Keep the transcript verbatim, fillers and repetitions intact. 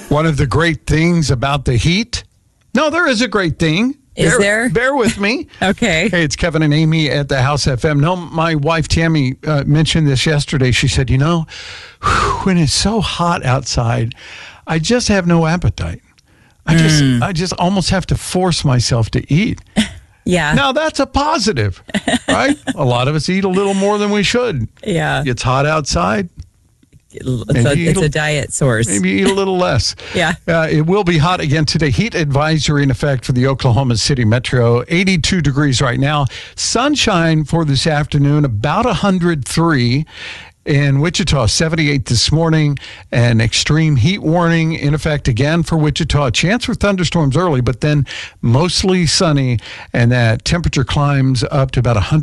One of the great things about the heat? No, there is a great thing. Is bear, there? Bear with me. Okay. Hey, it's Kevin and Amy at the House F M. No, my wife Tammy uh, mentioned this yesterday. She said, you know, when it's so hot outside, I just have no appetite. I just, Mm. I just almost have to force myself to eat. Yeah. Now, that's a positive, right? A lot of us eat a little more than we should. Yeah. It's hot outside. It's, a, Maybe it's it'll- a diet source. Maybe eat a little less. Yeah. Uh, it will be hot again today. Heat advisory in effect for the Oklahoma City Metro. eighty-two degrees right now. Sunshine for this afternoon, about one hundred three. In Wichita, seventy-eight this morning. An extreme heat warning in effect again for Wichita. Chance for thunderstorms early, but then mostly sunny. And that temperature climbs up to about one hundred.